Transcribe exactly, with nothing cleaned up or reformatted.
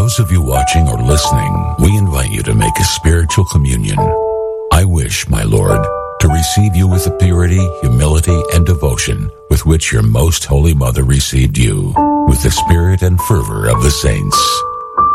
those of you watching or listening, we invite you to make a spiritual communion. I wish, my Lord, to receive you with the purity, humility, and devotion with which your most holy mother received you, with the spirit and fervor of the saints.